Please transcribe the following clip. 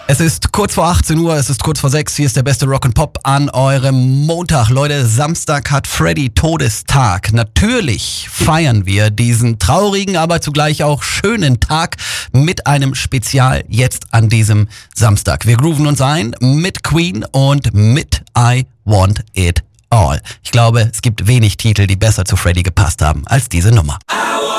Es ist kurz vor 18 Uhr, es ist kurz vor 6, hier ist der beste Rock and Pop an eurem Montag. Leute, Samstag hat Freddy Todestag. Natürlich feiern wir diesen traurigen, aber zugleich auch schönen Tag mit einem Spezial jetzt an diesem Samstag. Wir grooven uns ein mit Queen und mit I Want It All. Ich glaube, es gibt wenig Titel, die besser zu Freddy gepasst haben als diese Nummer.